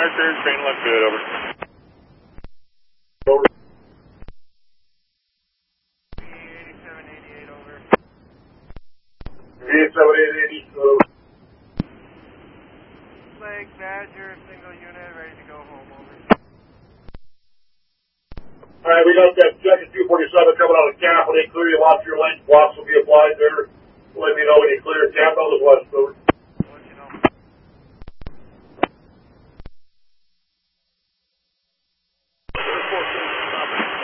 markers, train left good, over. Over. 8788, over. 8788, over. Flag Badger, single unit, ready to go home, over. Alright, we got that second 247 coming out of cap. When they clear you off your lane, blocks will be applied there. Let me know when you clear cap. That was west, over.